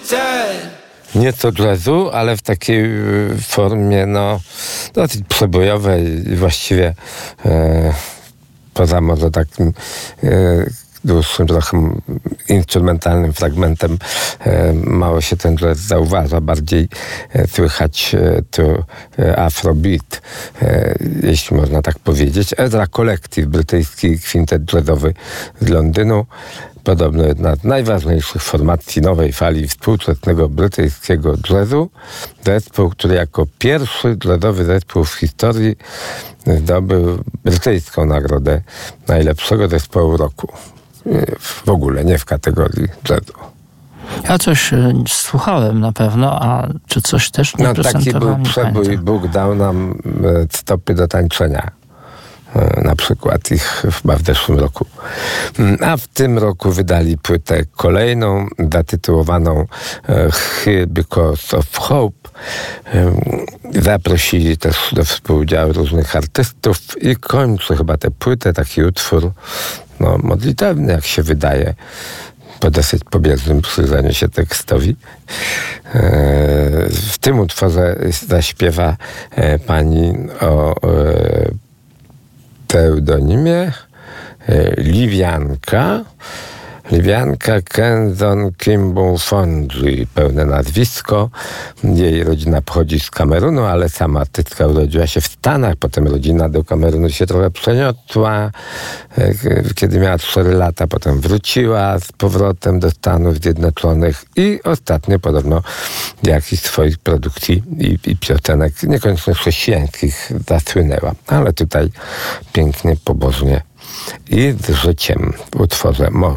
Nieco jazzu, ale w takiej formie dosyć przebojowej i właściwie poza może takim dłuższym trochę instrumentalnym fragmentem mało się ten jazz zauważa, bardziej słychać tu afrobeat, jeśli można tak powiedzieć. Ezra Collective, brytyjski kwintet jazzowy z Londynu, podobno jedna z najważniejszych formacji nowej fali współczesnego brytyjskiego jazzu. Zespół, który jako pierwszy jazzowy zespół w historii zdobył brytyjską nagrodę najlepszego zespołu roku. W ogóle, nie w kategorii jazzu. Ja coś słuchałem na pewno, a czy coś też nie prezentowałem? Taki był przebój, Bóg dał nam stopy do tańczenia. Na przykład ich chyba w zeszłym roku. A w tym roku wydali płytę kolejną, zatytułowaną Here Because of Hope. Zaprosili też do współudziału różnych artystów i kończy chyba tę płytę taki utwór modlitewny, jak się wydaje, po dosyć pobieżnym przyjrzeniu się tekstowi. W tym utworze zaśpiewa pani o pseudonimie Liwianka Kenzon Kimball Fondry, pełne nazwisko. Jej rodzina pochodzi z Kamerunu, ale sama artystka urodziła się w Stanach. Potem rodzina do Kamerunu się trochę przeniosła, kiedy miała 4 lata. Potem wróciła z powrotem do Stanów Zjednoczonych i ostatnio podobno jakichś swoich produkcji i piosenek niekoniecznie chrześcijańskich zasłynęła. Ale tutaj pięknie, pobożnie i z życiem w utworze More